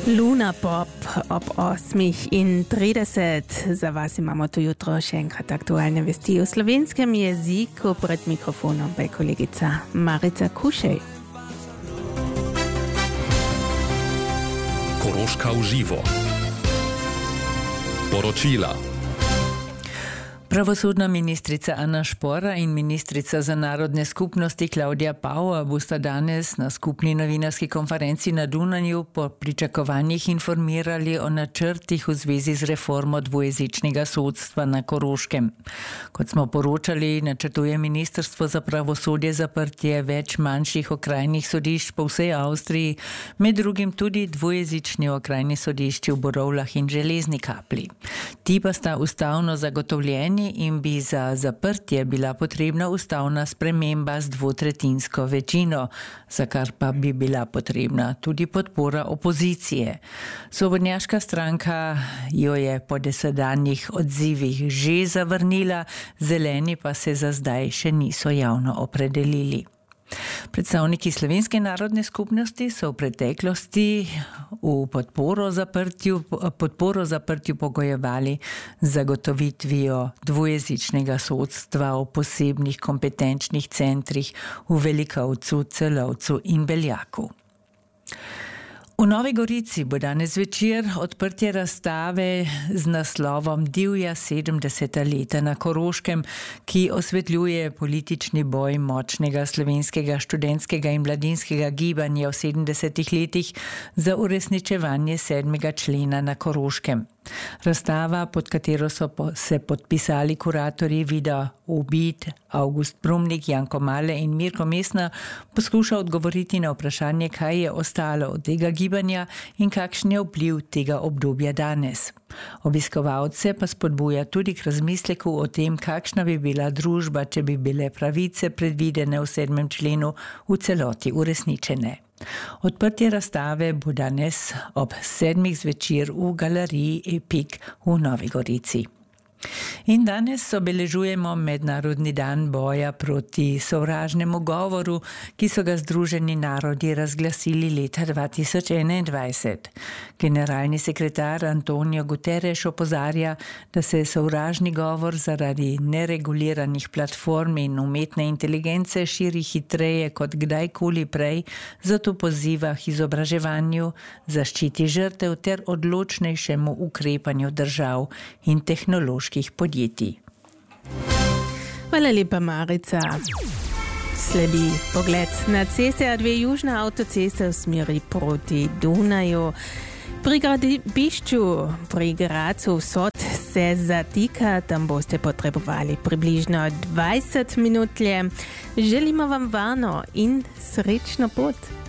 Luna Pop ob 8:30. Za vas imamo tu jutro še enkrat aktualne vesti v slovenskem jeziku. Pred mikrofonom pa je kolegica Marica Kušej. Koroška v živo. Poročila. Pravosodna ministrica Ana Špora in ministrica za narodne skupnosti Klaudija Pauer bosta danes na skupni novinarski konferenci na Dunaju po pričakovanjih informirali o načrtih v zvezi z reformo dvojezičnega sodstva na Koroškem. Kot smo poročali, načrtuje Ministrstvo za pravosodje zaprtje več manjših okrajnih sodišč po vsej Avstriji, med drugim tudi dvojezični okrajni sodišči v Borovlah in Železni Kapli. Ti pa sta ustavno zagotovljeni in bi za zaprtje bila potrebna ustavna sprememba z dvotretjinsko večino, za kar pa bi bila potrebna tudi podpora opozicije. Svobodnjaška stranka jo je po dosedanjih odzivih že zavrnila, zeleni pa se za zdaj še niso javno opredelili. Predstavniki Slovenske narodne skupnosti so v preteklosti v podporo zaprtju pogojevali z zagotovitvijo dvojezičnega sodstva v posebnih kompetenčnih centrih v Velikovcu, Celovcu in Beljaku. V Novi Gorici bo danes zvečer odprtje razstave z naslovom Divja 70. leta na Koroškem, ki osvetljuje politični boj močnega slovenskega študentskega in mladinskega gibanja v 70. letih za uresničevanje 7. člena na Koroškem. Razstava, pod katero so se podpisali kuratorji Vida Obid, August Brumnik, Janko Male in Mirko Mesna, poskuša odgovoriti na vprašanje, kaj je ostalo od tega gibanja in kakšen je vpliv tega obdobja danes. Obiskovalce pa spodbuja tudi k razmisleku o tem, kakšna bi bila družba, če bi bile pravice predvidene v 7. členu v celoti uresničene. Odprtje razstave bo danes ob 7. zvečer v galeriji Epik v Novi Gorici. In danes obeležujemo Mednarodni dan boja proti sovražnemu govoru, ki so ga Združeni narodi razglasili leta 2021. Generalni sekretar Antonio Guterres opozarja, da se sovražni govor zaradi nereguliranih platform in umetne inteligence širi hitreje kot kdajkoli prej, zato poziva k izobraževanju, zaščiti žrtev ter odločnejšemu ukrepanju držav in tehnoloških podjetij. Hvala lepa, Marica. Sledi pogled na ceste A2 južna avtocesta v smeri proti Dunaju. Pri gradbišču pri Gracu Vsod se zatika, tam boste potrebovali približno 20 minut. Želimo vam varno in srečno pot.